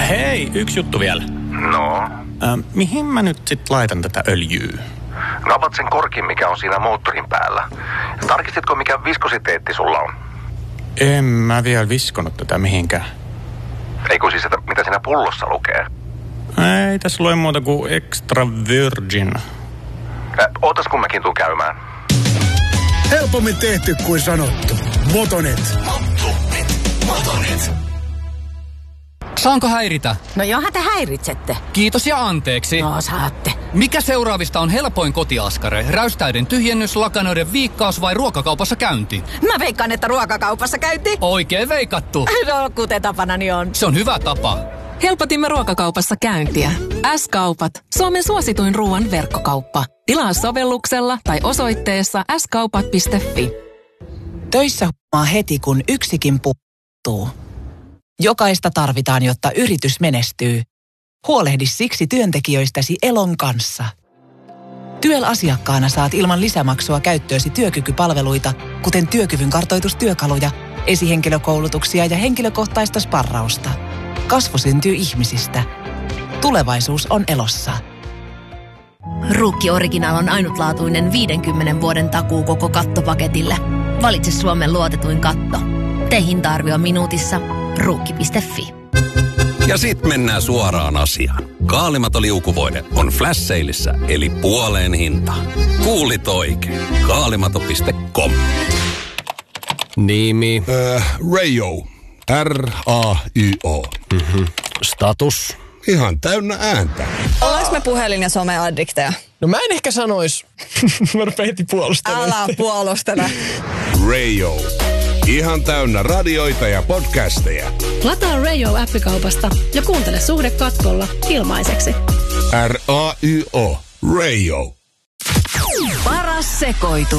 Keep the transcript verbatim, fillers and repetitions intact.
Hei, yksi juttu vielä. No? Äh, mihin mä nyt sit laitan tätä öljyä? No avat sen korkin, mikä on siinä moottorin päällä. Tarkistitko, mikä viskositeetti sulla on? En mä vielä viskonut tätä mihinkään. Ei kun siis, että mitä siinä pullossa lukee? Ei tässä lue muuta kuin extra virgin. Äh, ootas kun mäkin tuun käymään. Helpommin tehty kuin sanottu. Motonet. Motonet. Motonet. Saanko häiritä? No johan te häiritsette. Kiitos ja anteeksi. No saatte. Mikä seuraavista on helpoin kotiaskare? Räystäiden tyhjennys, lakanoiden viikkaus vai ruokakaupassa käynti? Mä veikkaan, että ruokakaupassa käynti. Oikein veikattu. No kuten tapanani on. Se on hyvä tapa. Helpotimme ruokakaupassa käyntiä. S-kaupat. Suomen suosituin ruoan verkkokauppa. Tilaa sovelluksella tai osoitteessa s kaupat piste f i. Töissä huomaa heti, kun yksikin puuttuu. Jokaista tarvitaan, jotta yritys menestyy. Huolehdi siksi työntekijöistäsi Elon kanssa. T Y E L-asiakkaana saat ilman lisämaksua käyttöösi työkykypalveluita, kuten työkyvyn kartoitustyökaluja, esihenkilökoulutuksia ja henkilökohtaista sparrausta. Kasvu syntyy ihmisistä. Tulevaisuus on Elossa. Ruukki Original on ainutlaatuinen viidenkymmenen vuoden takuu koko kattopaketille. Valitse Suomen luotetuin katto. Tee hinta-arvio minuutissa. Ruukki piste f i. Ja sit mennään suoraan asiaan. Kaalimato liukuvoide on flash saleissa, eli puoleen hintaan. Kuulit oikein. Kaalimato piste com. Nimi. Äh, Rayo. R A Y O. Mm-hmm. Status. Ihan täynnä ääntä. Ollaanko me puhelin- ja someaddikteja? No mä en ehkä sanois. Mä rupean heti puolustelemaan. Älä puolustele. Rayo. Ihan täynnä radioita ja podcasteja. Lataa Rayo-appikaupasta ja kuuntele Suhde katkolla ilmaiseksi. R A Y O. Rayo. Paras sekoitus.